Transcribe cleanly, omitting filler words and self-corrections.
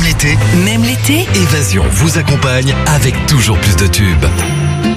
été, Même l'été, Évasion vous accompagne avec toujours plus de tubes.